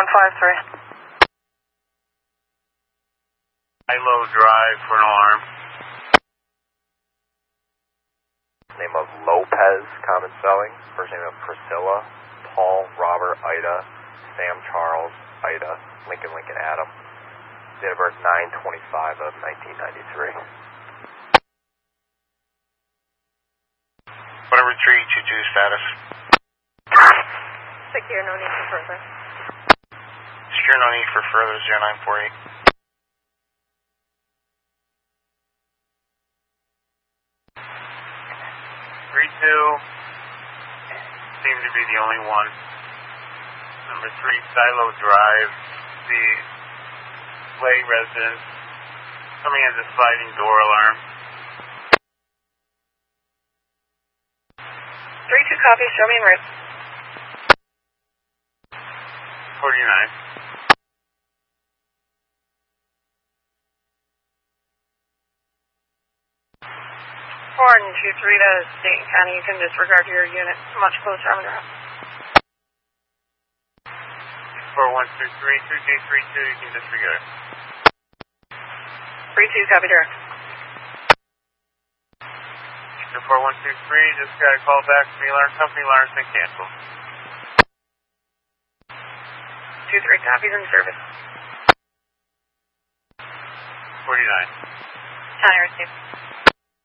153. Silo Drive for an alarm. Name of Lopez, common spelling. First name of Priscilla, Paul, Robert, Ida, Sam, Charles, Ida, Lincoln, Adam. Date of birth 9/25 of 1993. Whatever 322 status. Secure, no need for further. Secure, no need for further, 0948. Seem to be the only one. Number 3, Silo Drive, the Slay residence, coming as a sliding door alarm. 32 copy, show me en route. 49. Four and 23 to State and County, you can disregard your unit much closer on the ground. 4123, 2G32, you can disregard. 32, copy direct. 4123, just got a call back from the alarm company, alarm's been canceled. 23 copies in service. 49. County received.